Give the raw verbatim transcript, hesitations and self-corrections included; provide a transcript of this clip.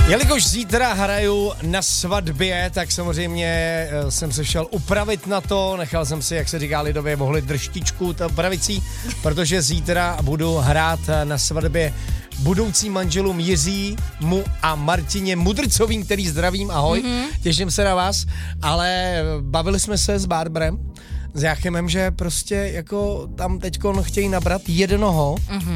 Jelikož zítra hraju na svatbě, tak samozřejmě jsem se šel upravit na to, nechal jsem si, jak se říká lidově, vohlit drštičku pravicí, protože zítra budu hrát na svatbě budoucím manželům Jiřímu a Martině Mudrcovým, který zdravím, ahoj, mm-hmm. těším se na vás, ale bavili jsme se s Barbrem, s Jáchymem, že prostě jako tam teďkon chtějí nabrat jednoho, mm-hmm.